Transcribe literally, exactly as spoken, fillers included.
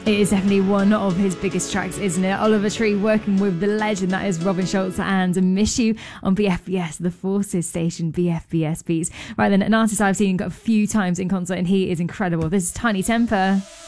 It is definitely one of his biggest tracks, isn't it? Oliver Tree working with the legend that is Robin Schulz and Miss You on B F B S, the Forces station, B F B S Beats. Right then, an artist I've seen a few times in concert and he is incredible. This is Tiny Temper.